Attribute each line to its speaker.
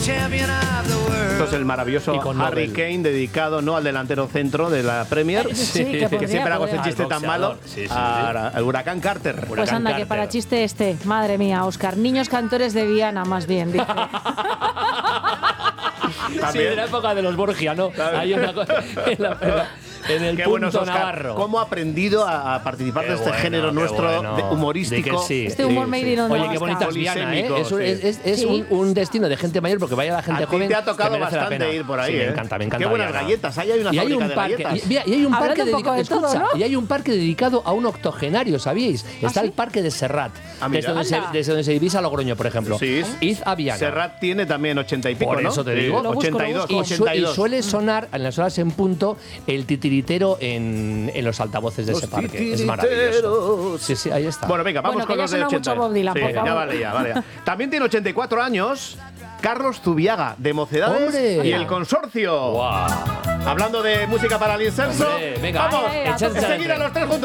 Speaker 1: Esto es el maravilloso Harry Kane, dedicado no al delantero centro de la Premier, que siempre hago ese chiste tan malo, al huracán Carter.
Speaker 2: Pues anda, que para chiste madre mía, Óscar, niños cantores de Viana, más bien, dice.
Speaker 3: Sí, de la época de los Borgia, ¿no? Hay una cosa en el
Speaker 1: Qué
Speaker 3: punto
Speaker 1: bueno, Óscar.
Speaker 3: Navarro.
Speaker 1: ¿Cómo ha aprendido a participar de este género nuestro humorístico?
Speaker 3: Sí.
Speaker 2: Este humor made in
Speaker 3: Oye, qué bonita es Viana, ¿eh? Es un destino de gente mayor, porque vaya la gente joven.
Speaker 1: Te ha tocado
Speaker 3: que merece la
Speaker 1: bastante
Speaker 3: pena.
Speaker 1: ir por ahí,
Speaker 3: Sí,
Speaker 1: ¿eh?
Speaker 3: me encanta
Speaker 1: Qué buenas
Speaker 3: Viana.
Speaker 1: galletas. Ahí hay una fábrica de galletas.
Speaker 3: Y hay un parque
Speaker 2: Hablando un poco
Speaker 3: dedicado,
Speaker 2: de todo,
Speaker 3: escucha,
Speaker 2: ¿no?
Speaker 3: y hay un parque dedicado a un octogenario, ¿sabíais? Está el parque de Serrat,
Speaker 1: mira.
Speaker 3: desde donde se divisa Logroño, por ejemplo.
Speaker 1: Sí.
Speaker 3: Id a Viana.
Speaker 1: Serrat tiene también 80 y pico,
Speaker 3: Por
Speaker 1: ¿no?
Speaker 3: eso te digo.
Speaker 1: 82.
Speaker 3: Y suele sonar en las horas en punto el titiritero en los altavoces de ese parque. Es maravilloso. Sí, ahí está.
Speaker 1: Bueno, venga, vamos con
Speaker 2: que
Speaker 1: los
Speaker 2: ya
Speaker 1: de
Speaker 2: suena
Speaker 1: 80.
Speaker 2: mucho Bob Dylan, por favor.
Speaker 1: Ya vale. También tiene 84 años Carlos Zubiaga, de Mocedades.
Speaker 3: ¡Hombre!
Speaker 1: Y El Consorcio.
Speaker 3: ¡Guau!
Speaker 1: Hablando de música para el incenso,
Speaker 3: Hombre, venga.
Speaker 1: vamos,
Speaker 2: Chan, chan,
Speaker 1: enseguida
Speaker 3: chan.
Speaker 1: los tres juntos.